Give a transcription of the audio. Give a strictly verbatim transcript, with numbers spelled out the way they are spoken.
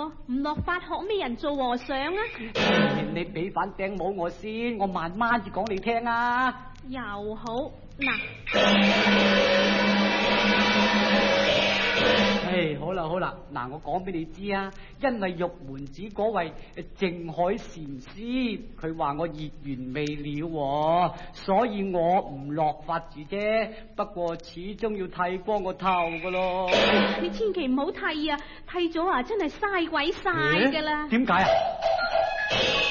咯，唔落法學咩人做和尚啊？ 你俾反頂帽我先，我慢慢至講你聽啊。 又好嗱， 唉，好啦好啦，嗱，我講俾你知啊，因為玉門寺嗰位淨海禪師，佢話我業緣未了，所以我唔落法住啫。不過始終要剃光個頭噶咯。 你千祈唔好剃啊，剃咗啊真係嘥鬼晒噶啦。 點解啊？